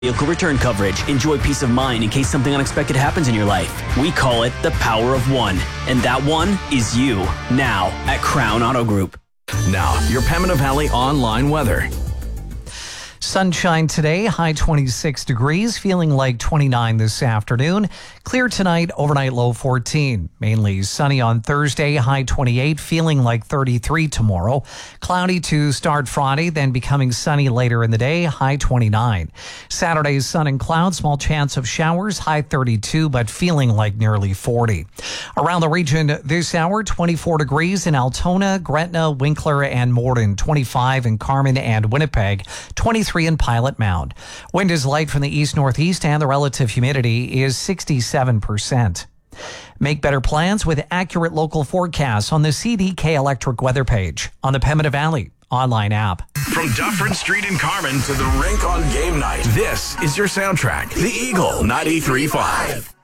Vehicle return coverage. Enjoy peace of mind in case something unexpected happens in your life. We call it the power of one. And that one is you. Now at Crown Auto Group. Now, your Pembina Valley online weather. Sunshine today, high 26 degrees, feeling like 29 this afternoon. Clear tonight, overnight low 14. Mainly sunny on Thursday, high 28, feeling like 33 tomorrow. Cloudy to start Friday, then becoming sunny later in the day, high 29. Saturday, sun and clouds, small chance of showers, high 32, but feeling like nearly 40. Around the region this hour, 24 degrees in Altona, Gretna, Winkler, and Morden, 25 in Carmen and Winnipeg, 23 in Pilot Mound. Wind is light from the east-northeast and the relative humidity is 67%. Make better plans with accurate local forecasts on the CDK Electric weather page on the Pembina Valley online app. From Dufferin Street in Carmen to the rink on game night, this is your soundtrack, The Eagle 93.5.